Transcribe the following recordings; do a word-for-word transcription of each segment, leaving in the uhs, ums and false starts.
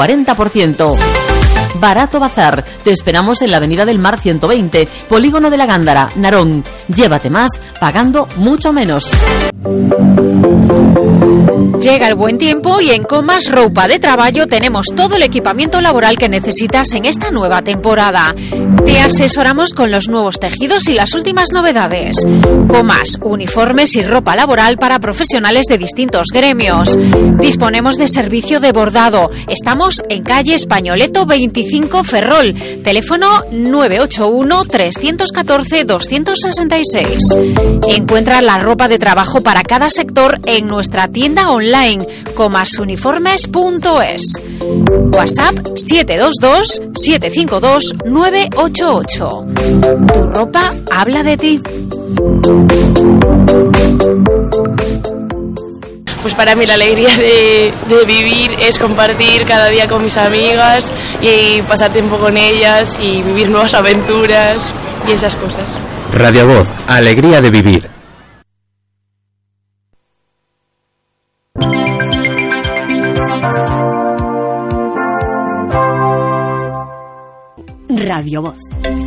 cuarenta por ciento. Barato Bazar. Te esperamos en la Avenida del Mar ciento veinte, Polígono de la Gándara, Narón. Llévate más pagando mucho menos. Llega el buen tiempo y en Comas Roupa de Traballo tenemos todo el equipamiento laboral que necesitas en esta nueva temporada. Te asesoramos con los nuevos tejidos y las últimas novedades. Comas, uniformes y ropa laboral para profesionales de distintos gremios. Disponemos de servicio de bordado. Estamos en calle Españoleto veinticinco, Ferrol. Teléfono nueve ocho uno, tres uno cuatro, dos seis seis. Encuentra la ropa de trabajo para cada sector en nuestra tienda online comasuniformes punto es. WhatsApp siete dos dos, siete cinco dos, nueve ocho ocho. Tu ropa habla de ti. Pues para mí la alegría de, de vivir es compartir cada día con mis amigas y pasar tiempo con ellas y vivir nuevas aventuras y esas cosas. Radio Voz, alegría de vivir. Radio Voz.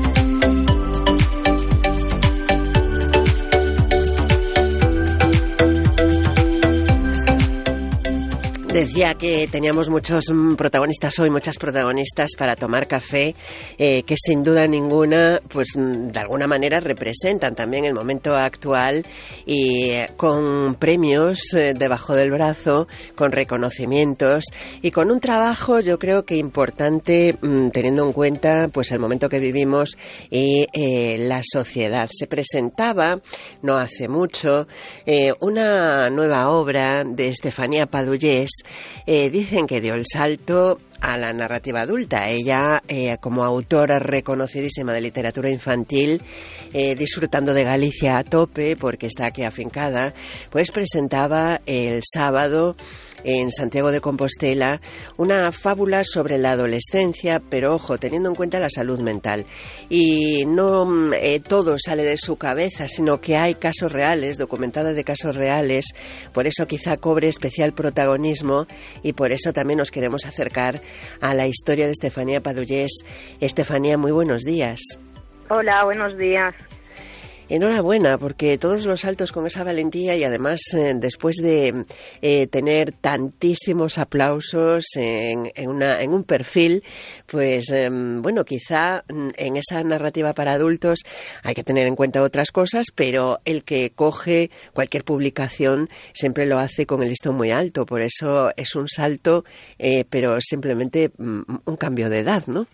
Decía que teníamos muchos protagonistas hoy, muchas protagonistas para tomar café, eh, que sin duda ninguna, pues de alguna manera representan también el momento actual y eh, con premios eh, debajo del brazo, con reconocimientos y con un trabajo, yo creo que importante, mmm, teniendo en cuenta pues el momento que vivimos y eh, la sociedad. Se presentaba no hace mucho eh, una nueva obra de Estefanía Padullés. Eh, dicen que dio el salto a la narrativa adulta. Ella, eh, como autora reconocidísima de literatura infantil, eh, disfrutando de Galicia a tope, porque está aquí afincada, pues presentaba el sábado en Santiago de Compostela una fábula sobre la adolescencia, pero ojo, teniendo en cuenta la salud mental. Y no eh, todo sale de su cabeza, sino que hay casos reales, documentadas de casos reales, por eso quizá cobre especial protagonismo y por eso también nos queremos acercar a la historia de Estefanía Padullés. Estefanía, muy buenos días. Hola, buenos días. Enhorabuena, porque todos los saltos con esa valentía y además eh, después de eh, tener tantísimos aplausos en, en, una, en un perfil, pues eh, bueno, quizá en esa narrativa para adultos hay que tener en cuenta otras cosas, pero el que coge cualquier publicación siempre lo hace con el listón muy alto, por eso es un salto, eh, pero simplemente mm, un cambio de edad, ¿no?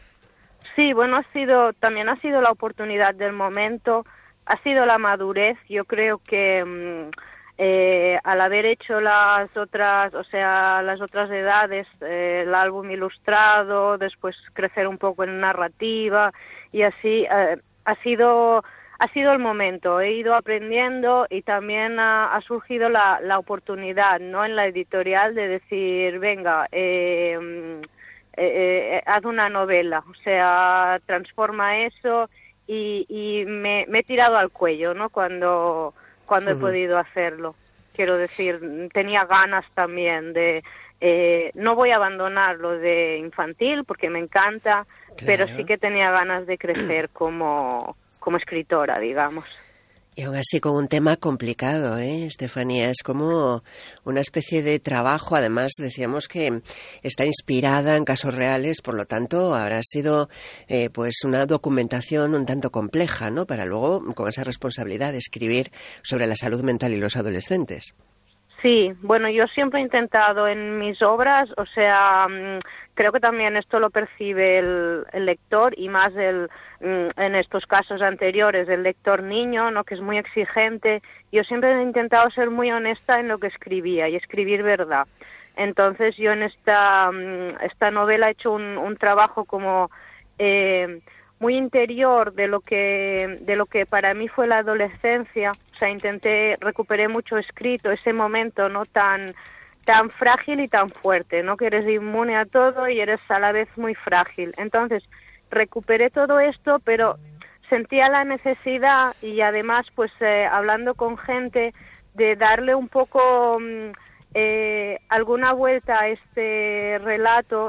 Sí, bueno, ha sido, también ha sido la oportunidad del momento, ha sido la madurez. Yo creo que eh, al haber hecho las otras, o sea, las otras edades, eh, el álbum ilustrado, después crecer un poco en narrativa y así, eh, ha sido ha sido el momento. He ido aprendiendo y también ha, ha surgido la, la oportunidad, ¿no? En la editorial de decir, venga, eh, Eh, eh, haz una novela, o sea, transforma eso y, y me, me he tirado al cuello, ¿no? Cuando cuando uh-huh. he podido hacerlo. Quiero decir, tenía ganas también de, eh, no voy a abandonar lo de infantil porque me encanta, claro. Pero sí que tenía ganas de crecer como, como escritora, digamos. Y aún así con un tema complicado, ¿eh, Estefanía? Es como una especie de trabajo, además decíamos que está inspirada en casos reales, por lo tanto habrá sido eh, pues una documentación un tanto compleja, ¿no? Para luego, con esa responsabilidad de escribir sobre la salud mental y los adolescentes. Sí, bueno, yo siempre he intentado en mis obras, o sea, creo que también esto lo percibe el, el lector y más el, en estos casos anteriores, el lector niño, ¿no? Que es muy exigente. Yo siempre he intentado ser muy honesta en lo que escribía y escribir verdad. Entonces yo en esta, esta novela he hecho un, un trabajo como eh, muy interior de lo que de lo que para mí fue la adolescencia. O sea, intenté, recuperé mucho escrito, ese momento no tan tan frágil y tan fuerte, ¿no? Que eres inmune a todo y eres a la vez muy frágil. Entonces, recuperé todo esto, pero sentía la necesidad y además, pues, eh, hablando con gente, de darle un poco eh, alguna vuelta a este relato